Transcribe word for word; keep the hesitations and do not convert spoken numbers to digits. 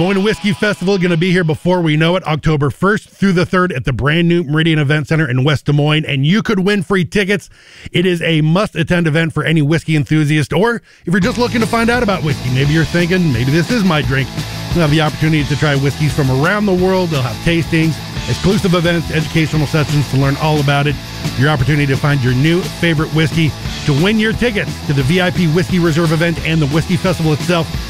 Moines Whiskey Festival going to be here before we know it, October first through the third at the brand new Meridian Event Center in West Des Moines, and you could win free tickets. It is a must-attend event for any whiskey enthusiast, or if you're just looking to find out about whiskey, maybe you're thinking, maybe this is my drink. You'll have the opportunity to try whiskeys from around the world. They'll have tastings, exclusive events, educational sessions to learn all about it. Your opportunity to find your new favorite whiskey. To win your tickets to the V I P Whiskey Reserve event and the Whiskey Festival itself,